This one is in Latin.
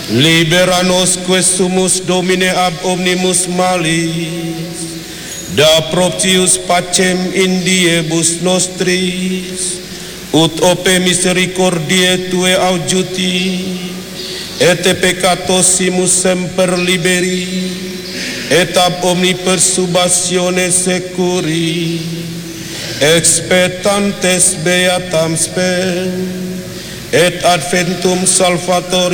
Libera nos quesumus Domine ab omnibus malis, da proptius pacem in diebus nostris, ut ope misericordiae tue aujuti, et peccatosimus semper liberi, et ab omni persubatione securi, expectantes beatam spem, et adventum salvatori